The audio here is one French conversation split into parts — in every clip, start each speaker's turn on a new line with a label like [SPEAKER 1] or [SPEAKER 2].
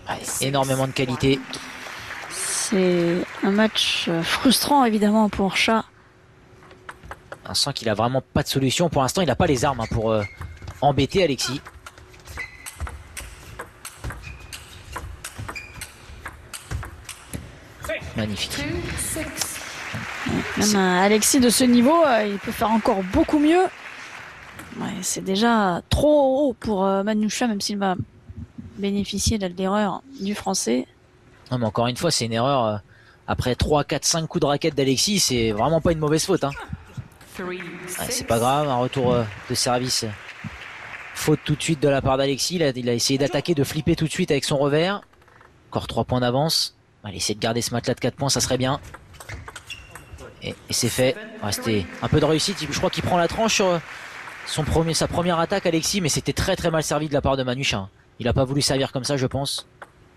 [SPEAKER 1] Énormément de qualité.
[SPEAKER 2] C'est un match frustrant évidemment pour Cha.
[SPEAKER 1] On sent qu'il a vraiment pas de solution. Pour l'instant, il n'a pas les armes pour embêter Alexis. Magnifique.
[SPEAKER 2] Même Alexis de ce niveau, il peut faire encore beaucoup mieux. Ouais, c'est déjà trop haut pour Manoucha, même s'il va bénéficier de l'erreur du français.
[SPEAKER 1] Non, mais encore une fois, c'est une erreur. Après 3, 4, 5 coups de raquette d'Alexis, c'est vraiment pas une mauvaise faute. Hein. Ouais, c'est pas grave, un retour de service. Faute tout de suite de la part d'Alexis. Il a essayé d'attaquer, de flipper tout de suite avec son revers. Encore 3 points d'avance. Allez, essayer de garder ce match-là de 4 points, ça serait bien. Et c'est fait. Ouais, c'était un peu de réussite. Je crois qu'il prend la tranche sur sa première attaque, Alexis, mais c'était très très mal servi de la part de Manoucha. Il a pas voulu servir comme ça, je pense.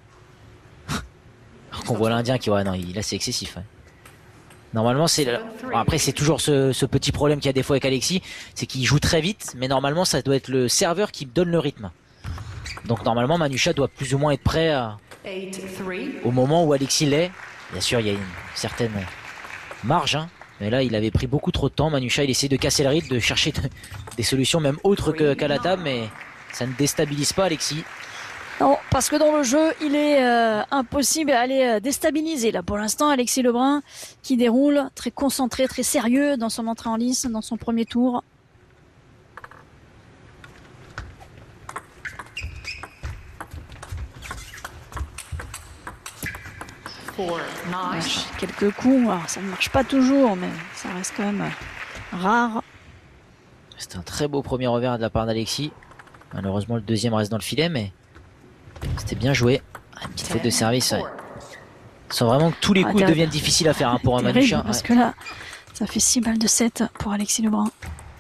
[SPEAKER 1] Alors qu'on voit l'Indien qui, ouais, non, là c'est excessif. Ouais. Normalement, bon, après, c'est toujours ce petit problème qu'il y a des fois avec Alexis, c'est qu'il joue très vite, mais normalement, ça doit être le serveur qui donne le rythme. Donc normalement, Manoucha doit plus ou moins être prêt au moment où Alexis l'est. Bien sûr, il y a une certaine marge, hein, mais là, il avait pris beaucoup trop de temps. Manoucha, il essaie de casser le rythme, de chercher des solutions même autres qu'à la table, mais ça ne déstabilise pas Alexis.
[SPEAKER 2] Non, parce que dans le jeu, il est impossible à aller déstabiliser. Là, pour l'instant, Alexis Lebrun qui déroule, très concentré, très sérieux dans son entrée en lice, dans son premier tour. Quelques coups, alors ça ne marche pas toujours, mais ça reste quand même rare.
[SPEAKER 1] C'est un très beau premier revers de la part d'Alexis. Malheureusement, le deuxième reste dans le filet, mais c'était bien joué. Une petite faute de service. Ouais. On sent vraiment que tous les coups deviennent difficiles à faire pour un Manoucha.
[SPEAKER 2] Parce que là, ça fait 6 balles de 7 pour Alexis Lebrun.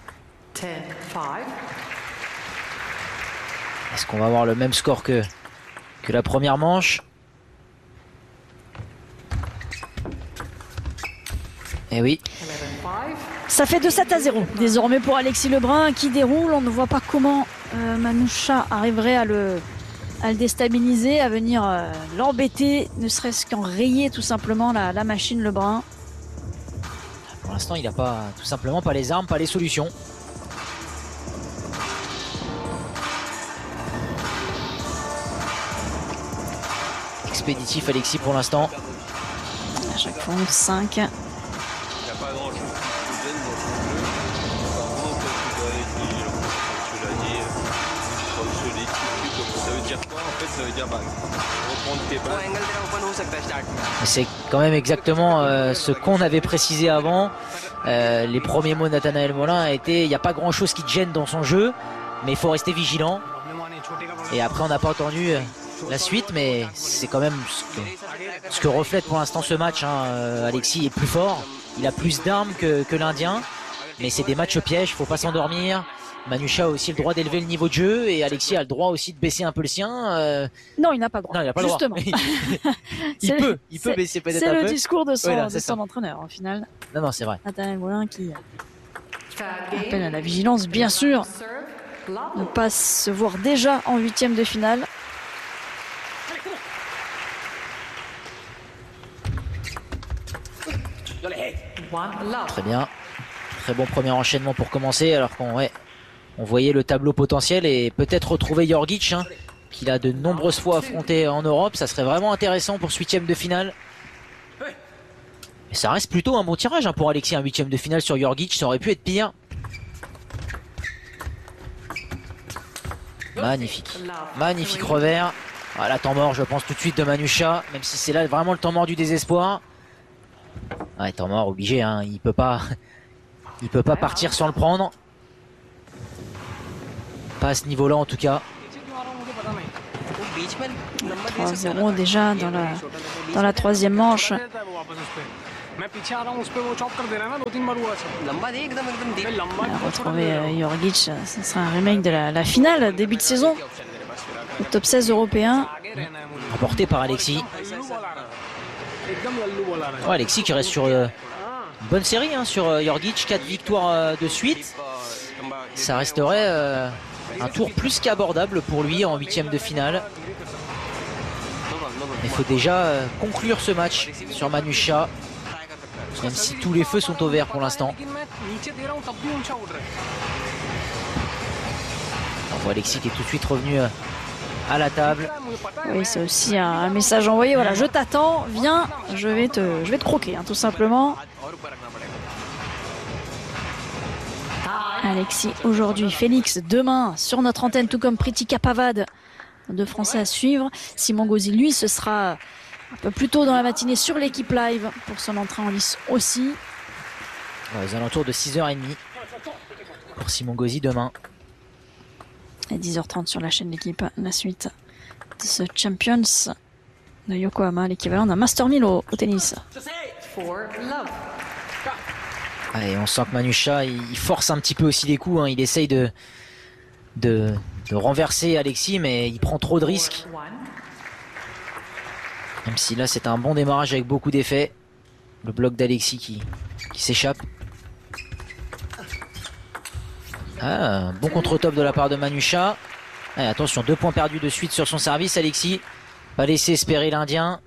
[SPEAKER 1] Est-ce qu'on va avoir le même score que la première manche? Eh oui.
[SPEAKER 2] Ça fait 2-7-0 désormais pour Alexis Lebrun qui déroule. On ne voit pas comment Manoucha arriverait à le déstabiliser, à venir l'embêter, ne serait-ce qu'en rayer tout simplement la machine Lebrun.
[SPEAKER 1] Pour l'instant, il n'a pas tout simplement pas les armes, pas les solutions. Expéditif Alexis pour l'instant.
[SPEAKER 2] À chaque fois 5.
[SPEAKER 1] C'est quand même exactement ce qu'on avait précisé avant. Les premiers mots de Nathanaël Molin a été: il n'y a pas grand chose qui te gêne dans son jeu, mais il faut rester vigilant. Et après, on n'a pas entendu la suite, mais c'est quand même ce que reflète pour l'instant ce match. Hein. Alexis est plus fort, il a plus d'armes que l'Indien, mais c'est des matchs pièges, il ne faut pas s'endormir. Manoucha a aussi le droit d'élever le niveau de jeu et Alexis a le droit aussi de baisser un peu le sien.
[SPEAKER 2] Non, il n'a pas le droit.
[SPEAKER 1] Non, il n'a pas
[SPEAKER 2] justement.
[SPEAKER 1] le droit. il peut baisser peut-être un peu.
[SPEAKER 2] C'est le discours de son entraîneur, au final.
[SPEAKER 1] Non, c'est vrai.
[SPEAKER 2] Nathanaël Molin qui appelle à la vigilance, bien sûr. Ne pas se voir déjà en 8e de finale.
[SPEAKER 1] Très bien. Très bon premier enchaînement pour commencer, alors qu'on voyait le tableau potentiel et peut-être retrouver Jorgic, hein, qu'il a de nombreuses fois affronté en Europe. Ça serait vraiment intéressant pour ce 8e de finale. Et ça reste plutôt un bon tirage, hein, pour Alexis, un 8e de finale sur Jorgic, ça aurait pu être pire. Magnifique. Magnifique revers. Voilà, temps mort, je pense tout de suite de Manoucha, même si c'est là vraiment le temps mort du désespoir. Ouais, temps mort obligé, hein, il peut pas partir sans le prendre. Pas à ce niveau-là en tout cas.
[SPEAKER 2] 3-0 déjà dans la 3e manche. Retrouver Jorgic, ce sera un remake de la finale début de saison. Le top 16 européen.
[SPEAKER 1] Remporté par Alexis. Ouais, Alexis qui reste sur une bonne série, hein, sur Jorgic, 4 victoires de suite. Ça resterait un tour plus qu'abordable pour lui en 8e de finale. Il faut déjà conclure ce match sur Manusha, même si tous les feux sont au vert pour l'instant. On voit Alexis qui est tout de suite revenu à la table.
[SPEAKER 2] Oui, c'est aussi un message envoyé. Voilà, je t'attends, viens, je vais te croquer, hein, tout simplement. Alexis aujourd'hui, Félix demain sur notre antenne, tout comme Pritika Pavad. Deux Français à suivre. Simon Gauzy, lui, ce sera un peu plus tôt dans la matinée sur l'équipe live pour son entrée en lice aussi.
[SPEAKER 1] Aux alentours de 6h30 pour Simon Gauzy demain.
[SPEAKER 2] Et 10h30 sur la chaîne d'équipe, la suite de ce Champions de Yokohama, l'équivalent d'un Master 1000 au tennis.
[SPEAKER 1] Et on sent que Manusha, il force un petit peu aussi les coups, hein. Il essaye de renverser Alexis, mais il prend trop de risques. Même si là c'est un bon démarrage avec beaucoup d'effets. Le bloc d'Alexis qui s'échappe. Ah, bon contre-top de la part de Manusha. Allez, attention, 2 points perdus de suite sur son service. Alexis va laisser espérer l'Indien.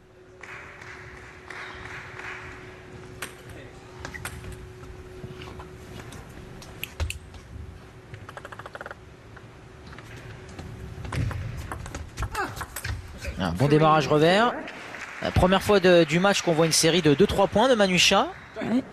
[SPEAKER 1] Un bon démarrage revers. La première fois du match qu'on voit une série de 2-3 points de Manusha.
[SPEAKER 2] Oui.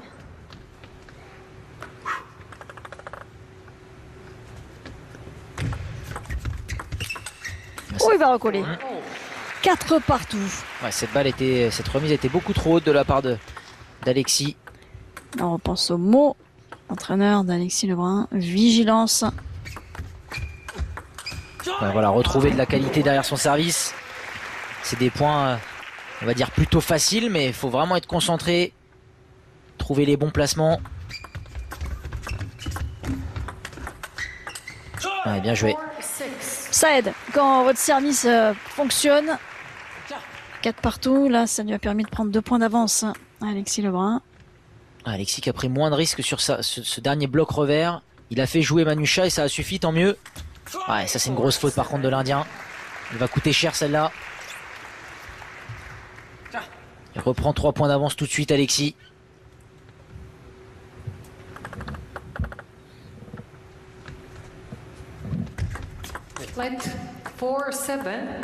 [SPEAKER 2] Oh, il va recoller. 4 partout.
[SPEAKER 1] Ouais, cette remise était beaucoup trop haute de la part d'Alexis.
[SPEAKER 2] On repense au mot entraîneur d'Alexis Lebrun. Vigilance.
[SPEAKER 1] Ouais, voilà, retrouver de la qualité derrière son service. C'est des points, on va dire, plutôt faciles, mais il faut vraiment être concentré. Trouver les bons placements. Ouais, bien joué.
[SPEAKER 2] Ça aide quand votre service fonctionne. 4 partout, là ça lui a permis de prendre 2 points d'avance à Alexis Lebrun.
[SPEAKER 1] Alexis qui a pris moins de risques sur ce dernier bloc revers. Il a fait jouer Manusha et ça a suffi, tant mieux. Ouais, ça c'est une grosse faute par contre de l'Indien. Il va coûter cher celle-là. Il reprend 3 points d'avance tout de suite Alexis.
[SPEAKER 3] Flight 4-7.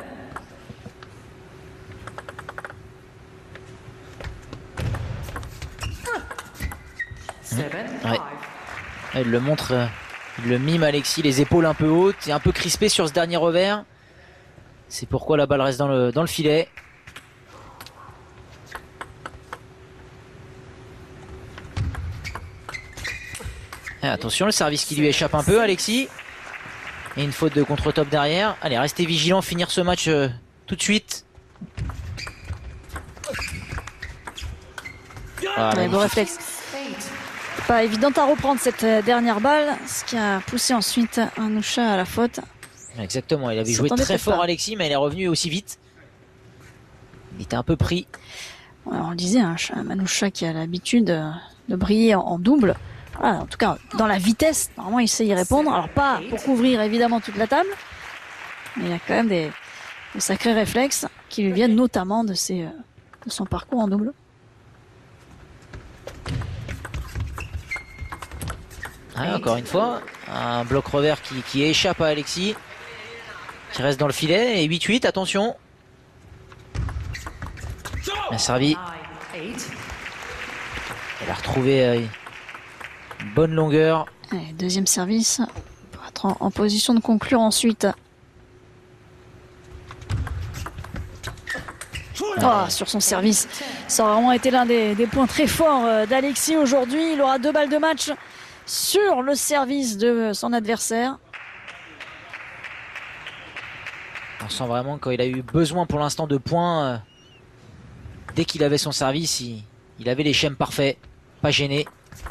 [SPEAKER 1] Ouais. Il le montre, il le mime Alexis, les épaules un peu hautes et un peu crispé sur ce dernier revers. C'est pourquoi la balle reste dans le filet. Et attention, le service qui lui échappe un peu Alexis. Et une faute de contre-top derrière. Allez, restez vigilants, finir ce match tout de suite.
[SPEAKER 2] Ah, beau réflexe. Pas évident à reprendre cette dernière balle, ce qui a poussé ensuite Manusha à la faute.
[SPEAKER 1] Exactement, il avait joué très fort Alexis, mais il est revenu aussi vite. Il était un peu pris.
[SPEAKER 2] Ouais, on le disait, hein, Manusha qui a l'habitude de briller en double. Voilà, en tout cas, dans la vitesse, normalement il sait y répondre. Alors pas pour couvrir évidemment toute la table, mais il y a quand même des sacrés réflexes qui lui viennent notamment de son parcours en double.
[SPEAKER 1] Ah, encore une fois, un bloc revers qui échappe à Alexis, qui reste dans le filet, et 8-8, attention. Il a servi. Elle a retrouvé une bonne longueur.
[SPEAKER 2] Allez, deuxième service, pour être en position de conclure ensuite. Oh, sur son service, ça aura vraiment été l'un des points très forts d'Alexis aujourd'hui. Il aura 2 balles de match sur le service de son adversaire.
[SPEAKER 1] On sent vraiment qu'il a eu besoin pour l'instant de points. Dès qu'il avait son service, il avait les schèmes parfaits, pas gêné.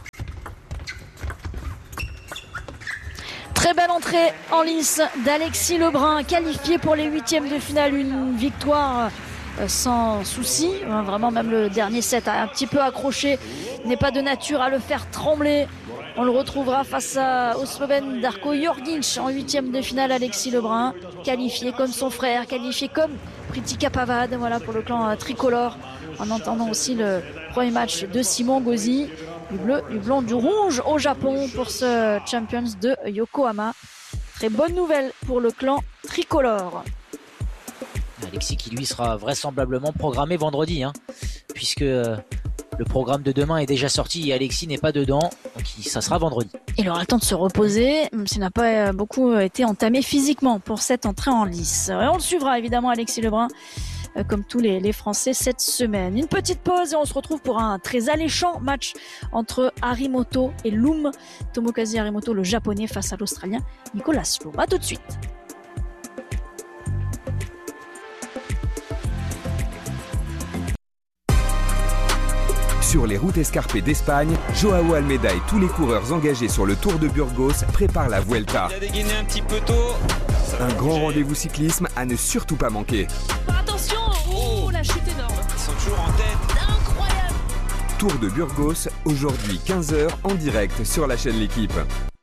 [SPEAKER 2] Très belle entrée en lice d'Alexis Lebrun, qualifié pour les 8e de finale. Une victoire sans souci. Vraiment, même le dernier set a un petit peu accroché. N'est pas de nature à le faire trembler. On le retrouvera face au Slovène Darko Jorgic en 8e de finale. Alexis Lebrun, qualifié comme son frère, qualifié comme Pritika Pavad, voilà pour le clan tricolore. En entendant aussi le premier match de Simon Gauzy, du bleu, du blanc, du rouge au Japon pour ce Champions de Yokohama. Très bonne nouvelle pour le clan tricolore.
[SPEAKER 1] Alexis qui lui sera vraisemblablement programmé vendredi, puisque le programme de demain est déjà sorti et Alexis n'est pas dedans, donc ça sera vendredi.
[SPEAKER 2] Il aura le temps de se reposer, même s'il n'a pas beaucoup été entamé physiquement pour cette entrée en lice. Et on le suivra évidemment, Alexis Lebrun, comme tous les Français cette semaine. Une petite pause et on se retrouve pour un très alléchant match entre Harimoto et Loom. Tomokazu Harimoto, le japonais, face à l'Australien Nicolas Loom. A tout de suite.
[SPEAKER 4] Sur les routes escarpées d'Espagne, Joao Almeida et tous les coureurs engagés sur le Tour de Burgos préparent la Vuelta.
[SPEAKER 5] Il a dégainé un petit peu tôt.
[SPEAKER 4] Un grand rendez-vous cyclisme à ne surtout pas manquer.
[SPEAKER 6] Attention, la chute énorme.
[SPEAKER 5] Ils sont toujours en tête.
[SPEAKER 6] Incroyable.
[SPEAKER 4] Tour de Burgos, aujourd'hui 15h en direct sur la chaîne L'Équipe.